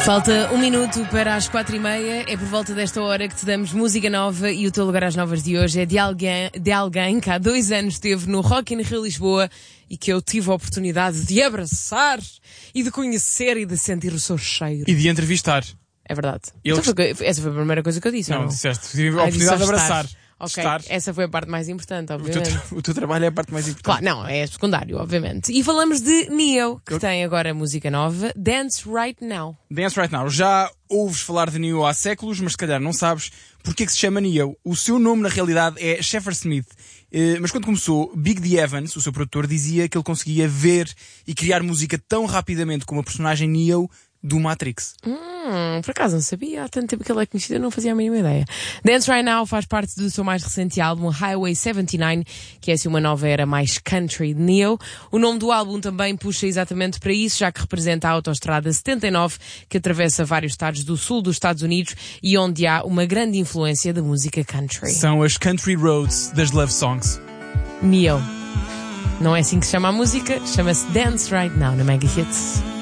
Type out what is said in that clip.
Falta 1 minuto para as 4h30. É por volta desta hora que te damos música nova e o teu lugar às novas de hoje é de alguém que há 2 anos esteve no Rock in Rio Lisboa e que eu tive a oportunidade de abraçar e de conhecer e de sentir o seu cheiro. E de entrevistar. É verdade. Essa foi a primeira coisa que eu disse. Não, ou não? disseste. Tive a oportunidade de abraçar. Ok, Estar. essa foi a parte mais importante, obviamente. O teu trabalho é a parte mais importante. Claro, não, é secundário, obviamente. E falamos de Neo, que tem agora música nova, Dance Right Now. Dance Right Now. Já ouves falar de Neo há séculos, mas se calhar não sabes porque é que se chama Neo. O seu nome, na realidade, é Shepard Smith. Mas quando começou, Big D. Evans, o seu produtor, dizia que ele conseguia ver e criar música tão rapidamente como a personagem Neo do Matrix. Por acaso não sabia, há tanto tempo que ele é conhecido, eu não fazia a mínima ideia. Dance Right Now faz parte do seu mais recente álbum, Highway 79, que é assim uma nova era mais country de Neo. O nome do álbum também puxa exatamente para isso, já que representa a Autostrada 79, que atravessa vários estados do sul dos Estados Unidos e onde há uma grande influência da música country. São as country roads das love songs. Neo. Não é assim que se chama a música, chama-se Dance Right Now na Mega Hits.